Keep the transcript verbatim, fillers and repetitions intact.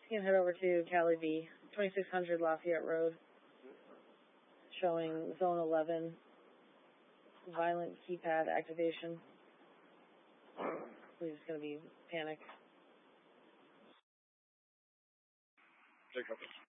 You can head over to Cali V, twenty-six hundred Lafayette Road, showing zone eleven, violent keypad activation. He's going to be panic. Take up.